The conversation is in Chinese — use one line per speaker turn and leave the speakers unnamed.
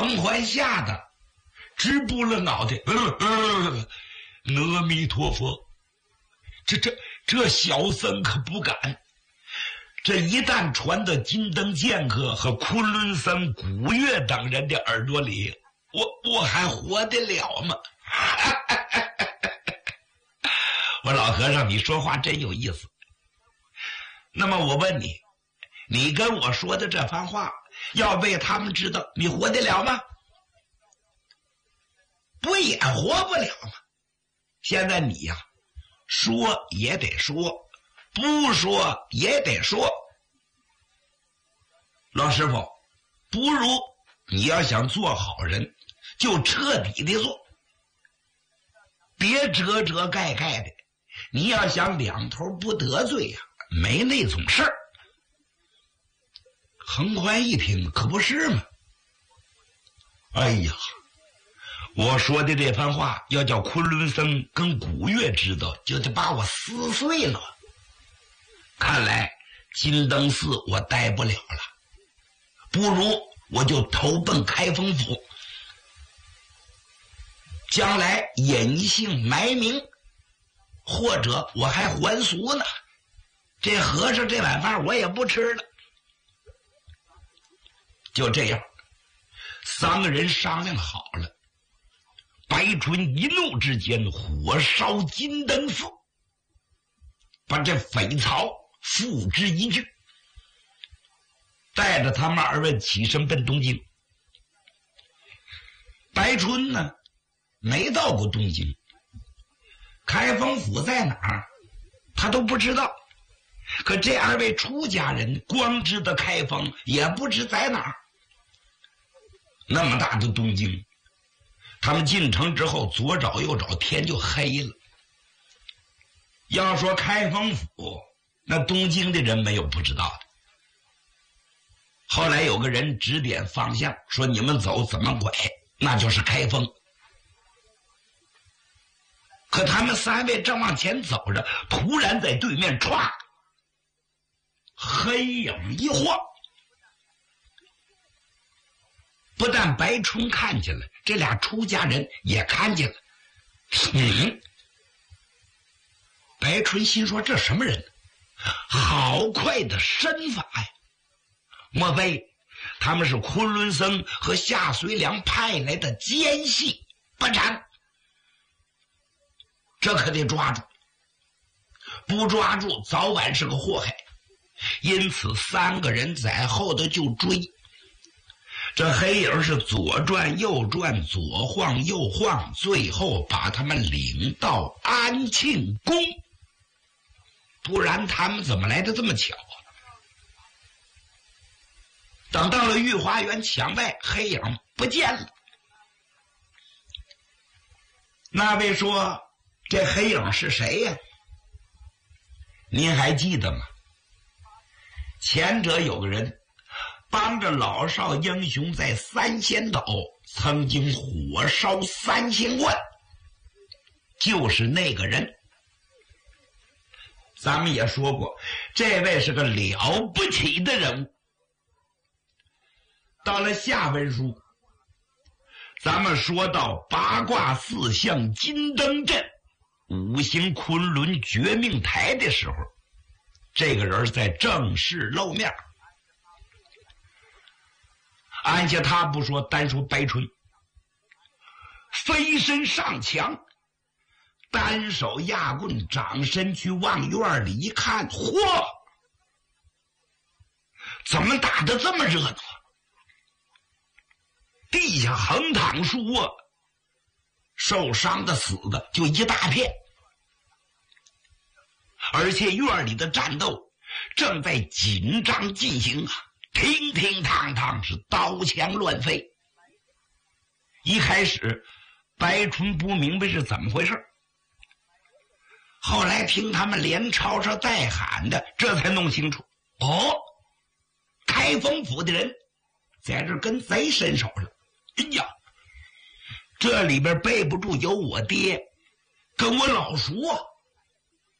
彭桓吓得直拨了脑袋，阿弥陀佛，这小僧可不敢。这一旦传到金灯剑客和昆仑僧、古月等人的耳朵里，我还活得了吗？我老和尚，你说话真有意思。那么我问你，你跟我说的这番话，要被他们知道，你活得了吗？不也活不了吗？现在你呀，说也得说，不说也得说。老师傅，不如你要想做好人，就彻底的做，别遮遮盖盖的。你要想两头不得罪呀，没那种事儿。恒宽一听，可不是吗？哎呀，我说的这番话要叫昆仑僧跟古月知道，就得把我撕碎了。看来金灯寺我待不了了，不如我就投奔开封府，将来隐姓埋名，或者我还还俗呢。这和尚这碗饭我也不吃了。就这样，三个人商量好了，白春一怒之间火烧金灯寺，把这匪曹付之一炬，带着他们二位起身奔东京。白春呢，没到过东京，开封府在哪儿他都不知道。可这二位出家人光知道开封，也不知在哪儿。那么大的东京，他们进城之后左找右找，天就黑了。要说开封府，那东京的人没有不知道的。后来有个人指点方向，说你们走怎么拐，那就是开封。可他们三位正往前走着，突然在对面歘，黑影一晃，不但白春看见了，这俩出家人也看见了。白春心说，这什么人？好快的身法呀！莫非他们是昆仑僧和夏随良派来的奸细？不然这可得抓住，不抓住早晚是个祸害。因此三个人在后头就追，这黑影是左转右转，左晃右晃，最后把他们领到安庆宫。不然他们怎么来的这么巧啊？等到了御花园墙外，黑影不见了。那位说，这黑影是谁呀？您还记得吗？前者有个人帮着老少英雄在三仙岛曾经火烧三仙观，就是那个人。咱们也说过，这位是个了不起的人物。到了下文书，咱们说到八卦四象金灯阵五行昆仑绝命台的时候，这个人在正式露面。按下他不说，单说白春飞身上墙，单手压棍，掌身去往院里一看，嚯，怎么打得这么热闹？地下横躺书啊，受伤的死的就一大片，而且院里的战斗正在紧张进行啊，乒乒乓乓是刀枪乱飞。一开始白春不明白是怎么回事，后来听他们连吵吵带喊的，这才弄清楚，哦，开封府的人在这跟贼伸手了。哎呀，这里边背不住有我爹跟我老叔啊。